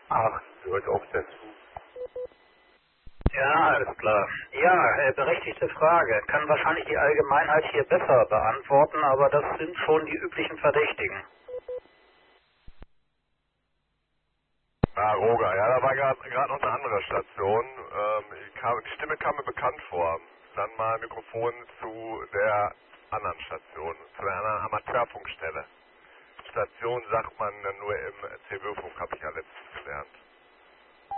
Ach, gehört auch dazu. Ja, alles klar. Ja, berechtigte Frage. Kann wahrscheinlich die Allgemeinheit hier besser beantworten, aber das sind schon die üblichen Verdächtigen. Ah, Roger, ja, da war gerade noch eine andere Station. Die Stimme kam mir bekannt vor. Dann mal Mikrofon zu der anderen Station, zu der anderen Amateurfunkstelle. Station sagt man nur im CW-Funk, habe ich ja letztens gelernt.